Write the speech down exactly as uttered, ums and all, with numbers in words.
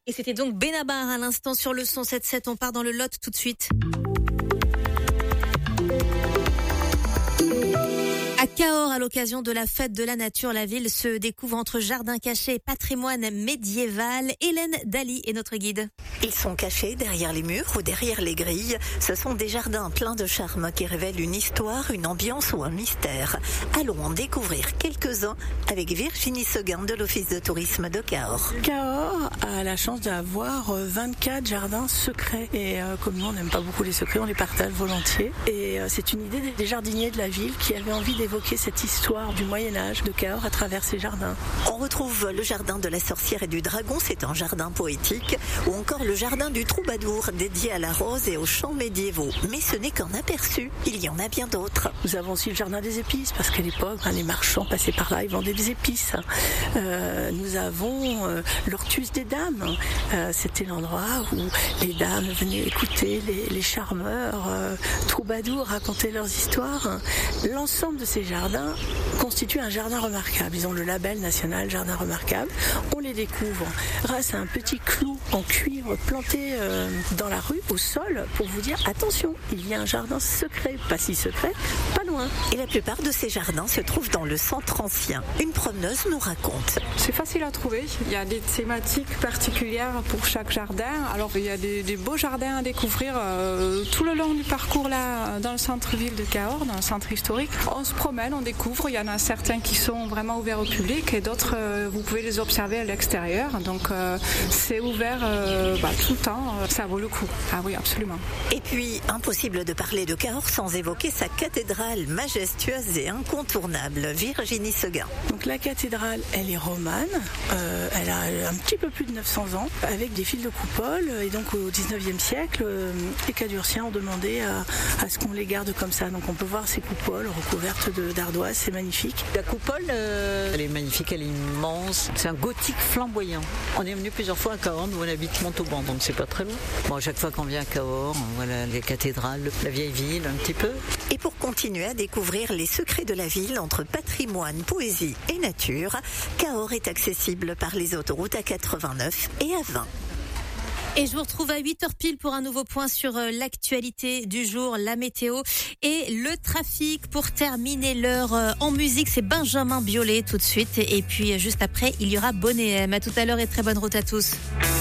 Et c'était donc Benabar à l'instant sur le cent sept sept. On part dans le Lot tout de suite. À Cahors, à l'occasion de la fête de la nature, la ville se découvre entre jardins cachés et patrimoine médiéval. Hélène Daly est notre guide. Ils sont cachés derrière les murs ou derrière les grilles. Ce sont des jardins pleins de charme qui révèlent une histoire, une ambiance ou un mystère. Allons en découvrir quelques-uns avec Virginie Seguin de l'Office de tourisme de Cahors. Cahors a la chance d'avoir vingt-quatre jardins secrets. Et euh, comme nous, on n'aime pas beaucoup les secrets, on les partage volontiers. Et euh, c'est une idée des jardiniers de la ville qui avaient envie d'évoquer cette histoire du Moyen-Âge de Cahors à travers ces jardins. On retrouve le jardin de la sorcière et du dragon, c'est un jardin poétique, ou encore le jardin du troubadour dédié à la rose et aux chants médiévaux. Mais ce n'est qu'un aperçu, il y en a bien d'autres. Nous avons aussi le jardin des épices, parce qu'à l'époque, hein, les marchands passaient par là, ils vendaient des épices. Euh, nous avons euh, l'Ortus des dames, euh, c'était l'endroit où les dames venaient écouter les, les charmeurs euh, troubadours raconter leurs histoires. L'ensemble de ces jardins constitue un jardin remarquable. Ils ont le label national jardin remarquable. On les découvre grâce à un petit clou en cuivre planté euh, dans la rue, au sol, pour vous dire attention, il y a un jardin secret, pas si secret, pas loin. Et la plupart de ces jardins se trouvent dans le centre ancien. Une promeneuse nous raconte. C'est facile à trouver. Il y a des thématiques particulières pour chaque jardin. Alors il y a des, des beaux jardins à découvrir euh, tout le long du parcours là, dans le centre-ville de Cahors, dans le centre historique. On se promène, on découvre. Il y en a certains qui sont vraiment ouverts au public et d'autres, euh, vous pouvez les observer à l'extérieur. Donc euh, c'est ouvert euh, bah, tout le temps. Ça vaut le coup. Ah oui, absolument. Et puis, impossible de parler de Cahors sans évoquer sa cathédrale majestueuse et incontournable, Virginie Seguin. Donc la cathédrale, elle est romane. Euh, elle a un petit peu plus de neuf cents ans, avec des fils de coupole. Et donc au dix-neuvième siècle, euh, les Cadurciens ont demandé à, à ce qu'on les garde comme ça. Donc on peut voir ces coupoles recouvertes de, d'ardoise, c'est magnifique. La coupole, euh, elle est magnifique, elle est immense. C'est un gothique flamboyant. On est venu plusieurs fois à Cahors, où on habite Montauban, donc c'est pas très loin. Bon, à chaque fois qu'on vient à Cahors, voilà les cathédrales, la vieille ville, un petit peu. Et pour continuer à découvrir les secrets de la ville entre patrimoine, poésie et nature, Cahors est accessible par les autoroutes A quatre-vingt-neuf et A vingt. Et je vous retrouve à huit heures pile pour un nouveau point sur l'actualité du jour, la météo et le trafic. Pour terminer l'heure en musique, c'est Benjamin Biolay tout de suite. Et puis juste après, il y aura Bonnet M. À tout à l'heure et très bonne route à tous.